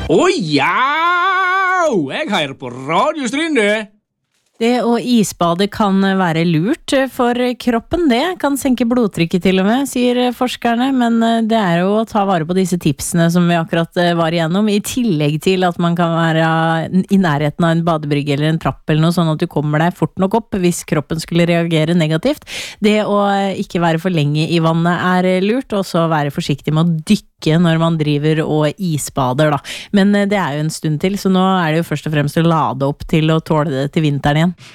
ja! Jeg hører på Radio Strynde. Det å isbade kan være lurt for kroppen, det kan senke blodtrykket til og med, sier forskerne, men det jo å ta vare på disse tipsene som vi akkurat var igjennom, i tillegg til at man kan være i nærheten av en badebrygge eller en trapp eller noe, sånn at du kommer deg fort nok opp hvis kroppen skulle reagere negativt. Det å ikke være for lenge i vannet lurt, og så være forsiktig med å dykke når man driver og isbader da. Men det jo en stund til, så nå det jo først og fremst å lade opp til å tåle det til vinteren igjen.